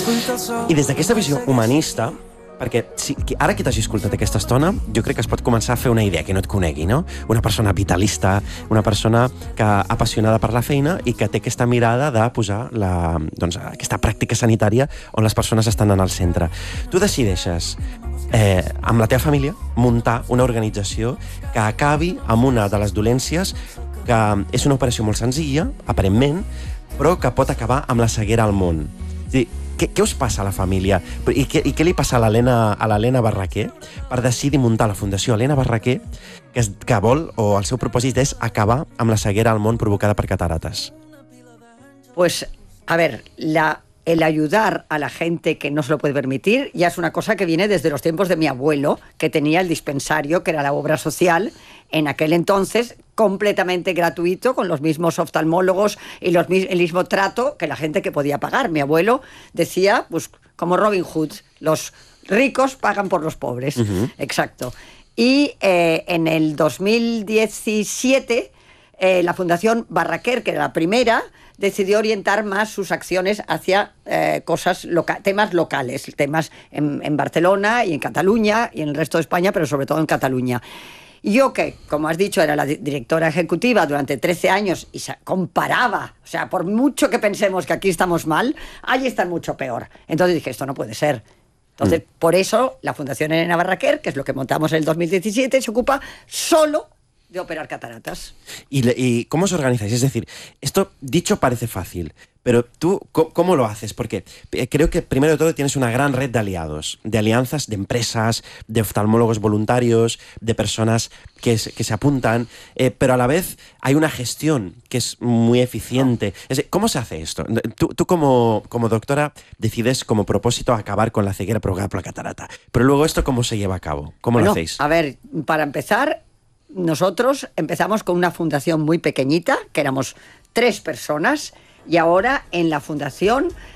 I des d'aquesta visió humanista, perquè ara que t'hagi escoltat aquesta estona, jo crec que es pot començar a fer una idea que no et conegui, no? Una persona vitalista, una persona apassionada per la feina i que té aquesta mirada de posar aquesta pràctica sanitària on les persones estan en el centre. Tu decideixes, amb la teva família, muntar una organització que acabi amb una de les dolències que és una operació molt senzilla, aparentment, però que pot acabar amb la ceguera al món. És a dir, què us passa a la família? I què li passa a l'Helena Barraquer per decidir muntar la Fundació Helena Barraquer, que vol, o el seu propòsit és acabar amb la ceguera al món provocada per cataratas? Pues, a ver, el ayudar a la gente que no se lo puede permitir ya es una cosa que viene desde los tiempos de mi abuelo, que tenía el dispensario, que era la obra social, en aquel entonces completamente gratuito, con los mismos oftalmólogos y el mismo trato que la gente que podía pagar. Mi abuelo decía, pues como Robin Hood, los ricos pagan por los pobres. Uh-huh. Exacto. Y en el 2017 la Fundación Barraquer, que era la primera, decidió orientar más sus acciones hacia temas locales, temas en Barcelona y en Cataluña y en el resto de España, pero sobre todo en Cataluña. Yo, que, como has dicho, era la directora ejecutiva durante 13 años y se comparaba, o sea, por mucho que pensemos que aquí estamos mal, allí están mucho peor. Entonces dije, esto no puede ser. Entonces, por eso, la Fundación Helena Barraquer, que es lo que montamos en el 2017, se ocupa solo de operar cataratas. ¿Y cómo os organizáis? Es decir, esto dicho parece fácil, pero tú, ¿cómo lo haces? Porque creo que primero de todo tienes una gran red de aliados, de alianzas, de empresas, de oftalmólogos voluntarios, de personas que se apuntan, pero a la vez hay una gestión que es muy eficiente. ¿Cómo se hace esto? Tú como doctora decides como propósito acabar con la ceguera provocada por la catarata, pero luego esto, ¿cómo se lleva a cabo? ¿Cómo lo hacéis? A ver, para empezar, nosotros empezamos con una fundación muy pequeñita, que éramos 3 personas, y ahora en la fundación